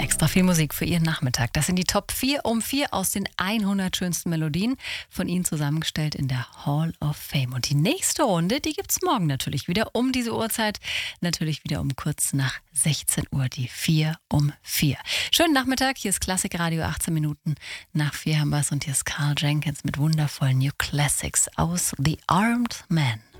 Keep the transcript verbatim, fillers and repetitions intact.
Extra viel Musik für Ihren Nachmittag. Das sind die Top vier um vier aus den hundert schönsten Melodien, von Ihnen zusammengestellt in der Hall of Fame. Und die nächste Runde, die gibt's morgen natürlich wieder um diese Uhrzeit. Natürlich wieder um kurz nach sechzehn Uhr, die vier um vier. Schönen Nachmittag, hier ist Klassikradio, achtzehn Minuten nach vier haben wir's. Und hier ist Carl Jenkins mit wundervollen New Classics aus The Armed Man.